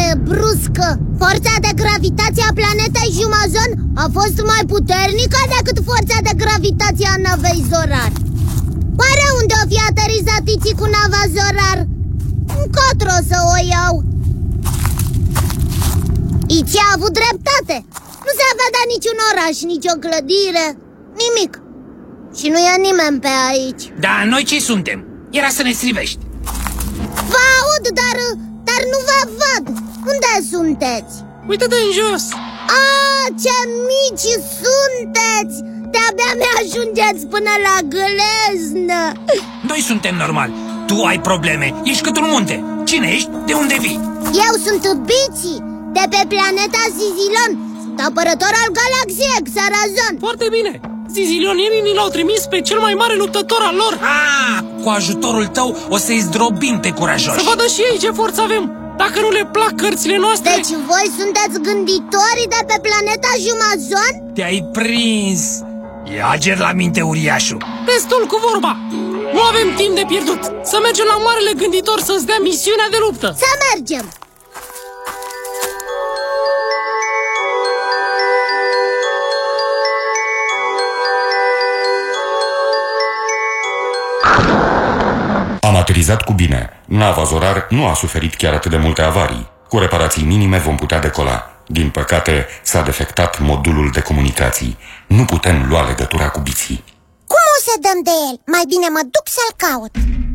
bruscă. Forța de gravitație a planetei Jumazon a fost mai puternică decât forța de gravitație a navei Zorar. Pare unde o fi aterizat Iții cu nava Zorar. Încotro să o iau. Iții a avut dreptate. Nu se vedea niciun oraș, nicio clădire, nimic. Și nu e nimeni pe aici. Dar noi ce suntem? Era să ne strivești. Vă aud, dar nu vă văd. Unde sunteți? Uite-te în jos. Ce mici sunteți! De-abia mi-ajungeți până la gleznă. Noi suntem normali. Tu ai probleme, ești cât un munte. Cine ești? De unde vii? Eu sunt Bici, de pe planeta Zizilon. Sunt apărător al galaxiei Xarazon. Foarte bine. Zizilionierii ni l-au trimis pe cel mai mare luptător al lor. Cu ajutorul tău o să-i zdrobim pe curajoși. Să vadă și ei ce forță avem. Dacă nu le plac cărțile noastre. Deci voi sunteți gânditorii de pe planeta Jumazon? Te-ai prins. E ager la minte uriașul. Destul cu vorba. Nu avem timp de pierdut. Să mergem la marele gânditor să-ți dea misiunea de luptă. Să mergem. Am aterizat cu bine. Nava Zorar nu a suferit chiar atât de multe avarii. Cu reparații minime vom putea decola. Din păcate, s-a defectat modulul de comunicații. Nu putem lua legătura cu Biții. Cum o să dăm de el? Mai bine mă duc să-l caut.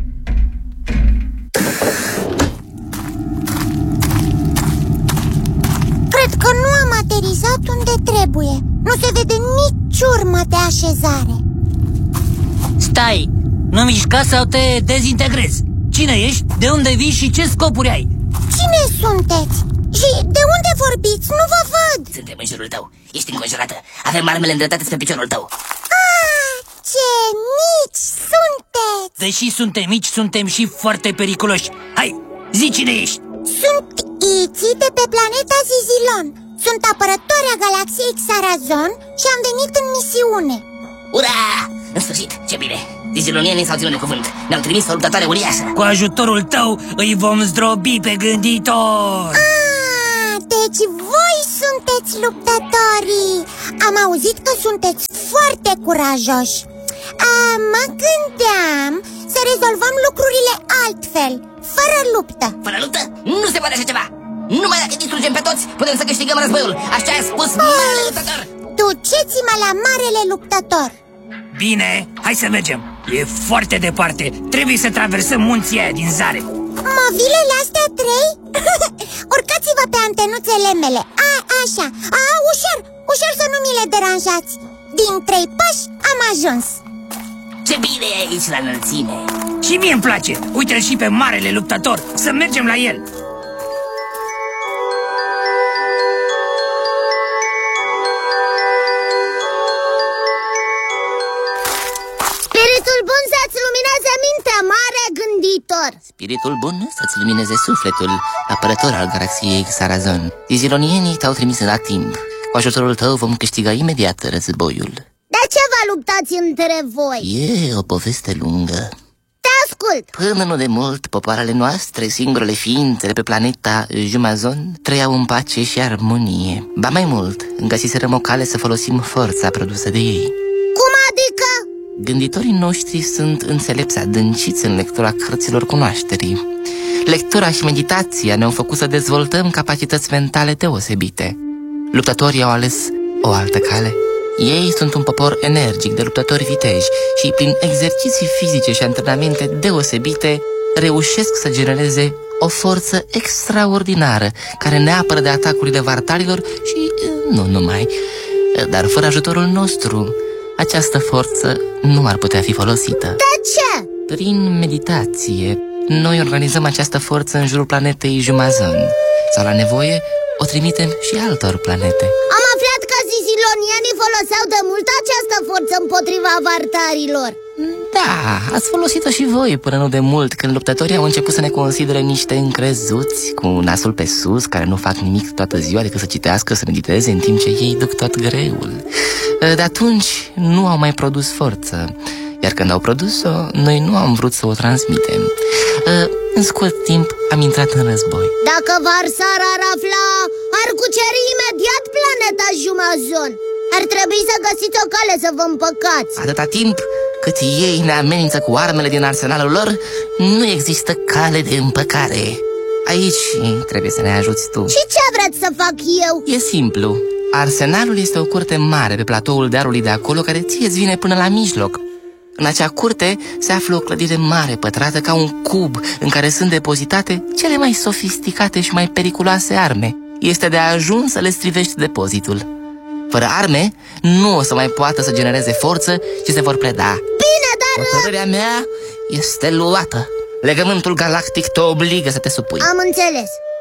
Cred că nu am aterizat unde trebuie. Nu se vede nici urmă de așezare. Stai! Nu mișca sau te dezintegrezi. Cine ești? De unde vii și ce scopuri ai? Cine sunteți? Și de unde vorbiți? Nu vă văd. Suntem în jurul tău. Ești înconjurată. Avem armele îndreptate spre piciorul tău. Ce mici sunteți! Deși suntem mici, suntem și foarte periculoși. Hai, zi cine ești. Sunt Iții de pe planeta Zizilon. Sunt apărători a galaxiei Xarazon și am venit în misiune. Ura! În sfârșit, ce bine! Zizilonienii s-au ținut de cuvânt. Ne-au trimis o luptătoare uriașă. Cu ajutorul tău îi vom zdrobi pe gânditor. Deci voi sunteți luptătorii. Am auzit că sunteți foarte curajoși. Mă gândeam să rezolvăm lucrurile altfel, fără luptă. Fără luptă? Nu se poate așa ceva. Numai dacă distrugem pe toți, putem să câștigăm războiul. Așa a spus marele luptător. Duceți-mă la marele luptător. Bine, hai să mergem. E foarte departe. Trebuie să traversăm munții aia din zare. Movilele astea 3? Urcați-vă pe antenuțele mele. Așa. Ușor, ușor să nu mi le deranjați. Din 3 pași am ajuns. Ce bine e aici la înălțime. Și mie îmi place. Uite-l și pe marele luptător. Să mergem la el. Spiritul bun să-ți lumineze mintea, mare gânditor. Spiritul bun să-ți lumineze sufletul, apărător al galaxiei Xarazon. Zizilonienii te-au trimis la timp. Cu ajutorul tău vom câștiga imediat războiul. De ce vă luptați între voi? E o poveste lungă. Te ascult. Până nu de mult, popoarele noastre, singurele ființe de pe planeta Jumazon, trăiau în pace și armonie. Ba mai mult, găsiserăm o cale să folosim forța produsă de ei. Cum adică? Gânditorii noștri sunt înțelepți adânciți în lectura cărților cunoașterii. Lectura și meditația ne-au făcut să dezvoltăm capacități mentale deosebite. Luptătorii au ales o altă cale. Ei sunt un popor energic de luptători viteji și prin exerciții fizice și antrenamente deosebite reușesc să genereze o forță extraordinară care ne apără de atacurile vartarilor și nu numai. Dar fără ajutorul nostru, această forță nu ar putea fi folosită. De ce? Prin meditație, noi organizăm această forță în jurul planetei Jumazon. Sau la nevoie, o trimitem și altor planete. Am aflat că zizilonienii foloseau de mult această forță împotriva vartarilor. Da, ați folosit-o și voi până nu de mult, când luptătorii au început să ne considere niște încrezuți, cu nasul pe sus, care nu fac nimic toată ziua decât să citească, să mediteze, în timp ce ei duc tot greul. De atunci nu au mai produs forță, iar când au produs-o, noi nu am vrut să o transmitem. În scurt timp am intrat în război. Dacă Varsar ar afla, ar cuceri imediat planeta Jumazon. Ar trebui să găsiți o cale să vă împăcați. Atâta timp cât ei ne amenință cu armele din arsenalul lor, nu există cale de împăcare. Aici trebuie să ne ajuți tu. Și ce vreți să fac eu? E simplu. Arsenalul este o curte mare pe platoul dealului de acolo, care ție-ți vine până la mijloc. În acea curte se află o clădire mare, pătrată ca un cub, în care sunt depozitate cele mai sofisticate și mai periculoase arme. Este de ajuns să le strivești depozitul. Fără arme, nu o să mai poată să genereze forță și se vor preda. Bine, dar... Hotărârea mea este luată. Legământul galactic te obligă să te supui. Am înțeles.